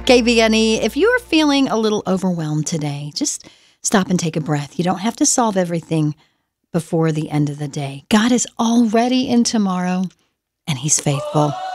KBNE, if you are feeling a little overwhelmed today, just stop and take a breath. You don't have to solve everything before the end of the day. God is already in tomorrow, and He's faithful.